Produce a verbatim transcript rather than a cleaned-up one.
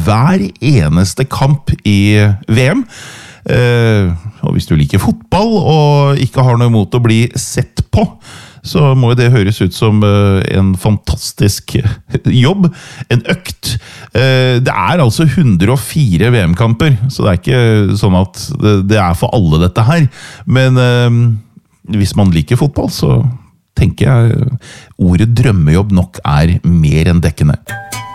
hver eneste kamp i V M. Eh, og hvis du liker fotball og ikke har noe imot å bli sett på, så må det høres ut som en fantastisk jobb, en økt. Det er altså hundre og fire V M-kamper, så det er ikke sånn at det er for alle dette her. Men hvis man liker fotball, så tenker jeg ordet drømmejobb nok er mer enn dekkende.